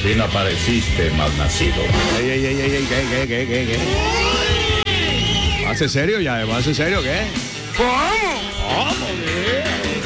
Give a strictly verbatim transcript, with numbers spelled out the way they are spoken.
fin apareciste, malnacido. Ey, ey, ey, ey, ey, ¿qué, qué, qué, qué, qué? ¿Hace serio ya? ¿Hace serio qué? ¿Cómo? ¿Cómo? ¿Qué?